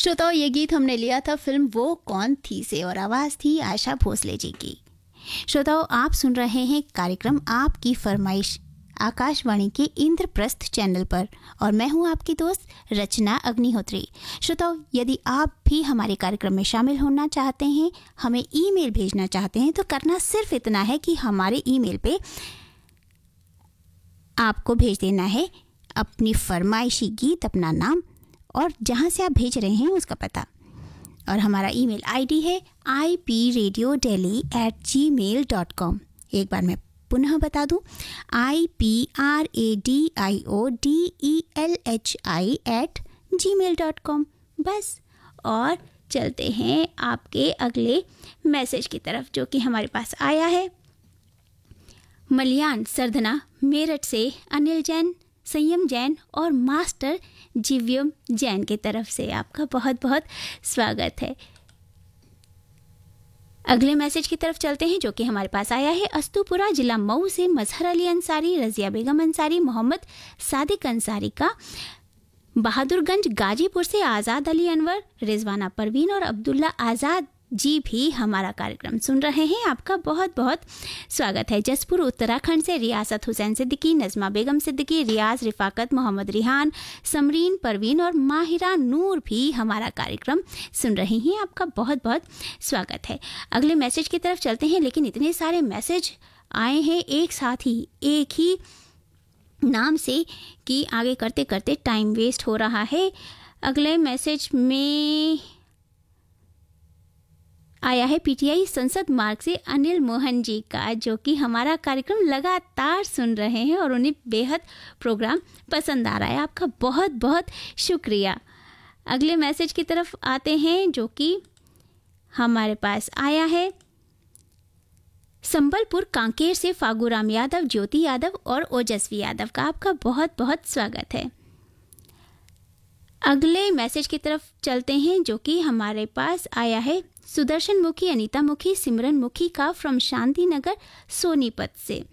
श्रोताओं, ये गीत हमने लिया था फिल्म वो कौन थी से और आवाज़ थी आशा भोसले जी की। श्रोताओं, आप सुन रहे हैं कार्यक्रम आपकी फरमाइश आकाशवाणी के इंद्रप्रस्थ चैनल पर और मैं हूं आपकी दोस्त रचना अग्निहोत्री। श्रोताओं, यदि आप भी हमारे कार्यक्रम में शामिल होना चाहते हैं, हमें ईमेल भेजना चाहते हैं, तो करना सिर्फ इतना है कि हमारे ईमेल पे आपको भेज देना है अपनी फरमाइशी गीत, अपना नाम और जहां से आप भेज रहे हैं उसका पता। और हमारा ईमेल आईडी है ipradiodeli@gmail.com। एक बार मैं पुनः बता दूं, ipradiodeli@gmail.com। बस, और चलते हैं आपके अगले मैसेज की तरफ, जो कि हमारे पास आया है मलियान सरधना मेरठ से अनिल जैन, संयम जैन और मास्टर जीव्यम जैन की तरफ से। आपका बहुत बहुत स्वागत है। अगले मैसेज की तरफ चलते हैं, जो कि हमारे पास आया है अस्तुपुरा जिला मऊ से मजहर अली अंसारी, रजिया बेगम अंसारी, मोहम्मद सादिक अंसारी का, बहादुरगंज गाजीपुर से आज़ाद अली अनवर, रिजवाना परवीन और अब्दुल्ला आज़ाद जी भी हमारा कार्यक्रम सुन रहे हैं। आपका बहुत बहुत स्वागत है। जसपुर उत्तराखंड से रियासत हुसैन सिद्दीकी, नज़मा बेगम सिद्दीकी, रियाज रिफाकत, मोहम्मद रिहान, समरीन परवीन और माहिरा नूर भी हमारा कार्यक्रम सुन रही हैं। आपका बहुत बहुत स्वागत है। अगले मैसेज की तरफ चलते हैं, लेकिन इतने सारे मैसेज आए हैं एक साथ ही, एक ही नाम से, कि आगे करते करते टाइम वेस्ट हो रहा है। अगले मैसेज में आया है पीटीआई संसद मार्ग से अनिल मोहन जी का, जो कि हमारा कार्यक्रम लगातार सुन रहे हैं और उन्हें बेहद प्रोग्राम पसंद आ रहा है। आपका बहुत बहुत शुक्रिया। अगले मैसेज की तरफ आते हैं, जो कि हमारे पास आया है संबलपुर कांकेर से फागूराम यादव, ज्योति यादव और ओजस्वी यादव का। आपका बहुत बहुत स्वागत है। अगले मैसेज की तरफ चलते हैं, जो कि हमारे पास आया है सुदर्शन मुखी, अनीता मुखी, सिमरन मुखी का फ्रॉम शांति नगर सोनीपत से।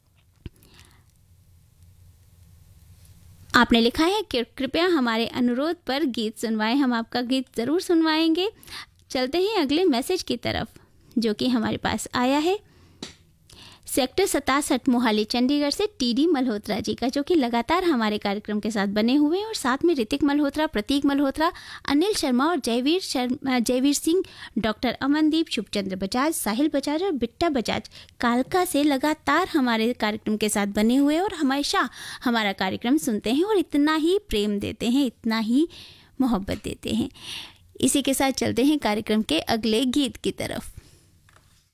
आपने लिखा है कि कृपया हमारे अनुरोध पर गीत सुनवाएं। हम आपका गीत जरूर सुनवाएंगे। चलते हैं अगले मैसेज की तरफ, जो कि हमारे पास आया है सेक्टर 67 मोहाली चंडीगढ़ से टीडी मल्होत्रा जी का, जो कि लगातार हमारे कार्यक्रम के साथ बने हुए हैं और साथ में ऋतिक मल्होत्रा, प्रतीक मल्होत्रा, अनिल शर्मा और जयवीर सिंह, डॉक्टर अमनदीप, शुभचंद्र बजाज, साहिल बजाज और बिट्टा बजाज कालका से लगातार हमारे कार्यक्रम के साथ बने हुए और हमेशा हमारा कार्यक्रम सुनते हैं और इतना ही प्रेम देते हैं, इतना ही मोहब्बत देते हैं। इसी के साथ चलते हैं कार्यक्रम के अगले गीत की तरफ।